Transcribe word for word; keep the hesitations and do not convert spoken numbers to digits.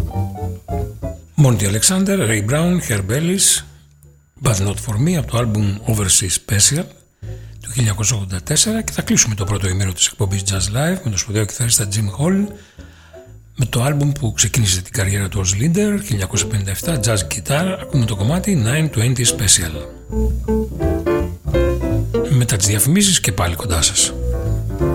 Monty Alexander, Ray Brown, Herb Ellis, But Not For Me από το άλμπουμ Overseas Special του χίλια εννιακόσια ογδόντα τέσσερα, και θα κλείσουμε το πρώτο ημέρο της εκπομπής Jazz Live με τον σπουδαίο κιθαρίστα Jim Hall με το άλμπουμ που ξεκίνησε την καριέρα του ως leader χίλια εννιακόσια πενήντα επτά, Jazz Guitar. Ακούμε το κομμάτι εννιακόσια είκοσι Special. Μετά τις διαφημίσεις και πάλι κοντά σας.